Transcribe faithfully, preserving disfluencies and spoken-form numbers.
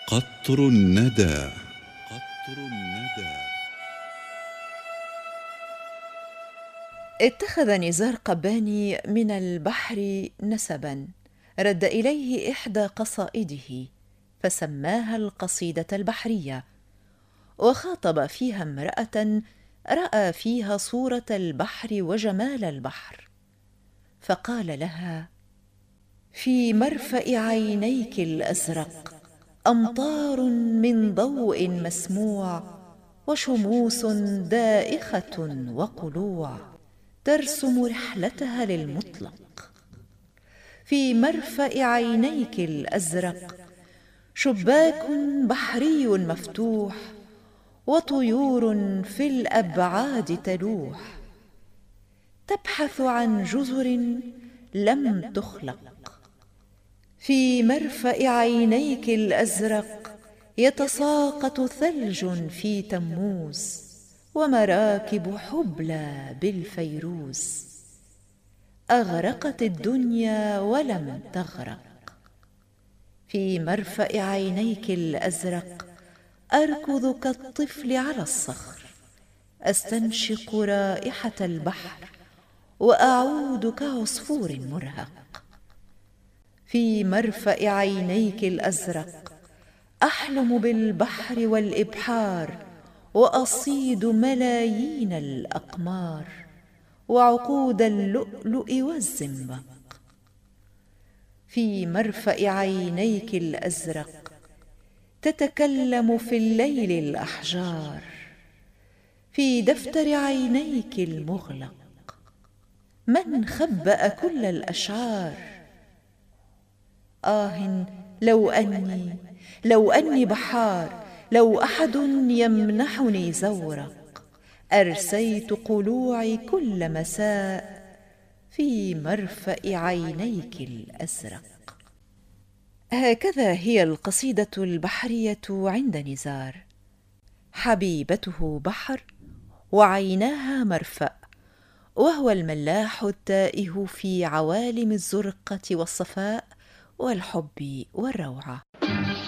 قطر الندى. قطر الندى. اتخذ نزار قباني من البحر نسبا رد إليه إحدى قصائده فسماها القصيدة البحرية، وخاطب فيها امرأة رأى فيها صورة البحر وجمال البحر، فقال لها: في مرفأ عينيك الأزرق أمطار من ضوء مسموع، وشموس دائخة وقلوع ترسم رحلتها للمطلق. في مرفأ عينيك الأزرق شباك بحري مفتوح، وطيور في الأبعاد تلوح تبحث عن جزر لم تخلق. في مرفأ عينيك الأزرق يتساقط ثلج في تموز، ومراكب حبلى بالفيروز أغرقت الدنيا ولم تغرق. في مرفأ عينيك الأزرق أركض كالطفل على الصخر، أستنشق رائحة البحر وأعود كعصفور مرهق. في مرفأ عينيك الأزرق أحلم بالبحر والإبحار، وأصيد ملايين الأقمار وعقود اللؤلؤ والزنبق. في مرفأ عينيك الأزرق تتكلم في الليل الأحجار، في دفتر عينيك المغلق من خبأ كل الأشعار. آه لو أني لو أني بحار، لو أحد يمنحني زورق، أرسيت قلوعي كل مساء في مرفأ عينيك الأزرق. هكذا هي القصيدة البحرية عند نزار. حبيبته بحر وعيناها مرفأ، وهو الملاح التائه في عوالم الزرقة والصفاء والحب والروعة.